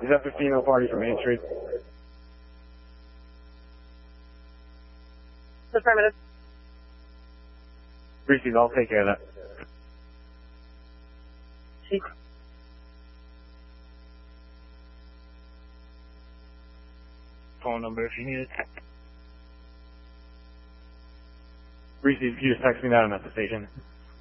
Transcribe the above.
Is that the female party from Main Street? Affirmative. Reese's, I'll take care of that. Chief. Phone number if you need it. Reese's, can you just text me that? I'm at the station.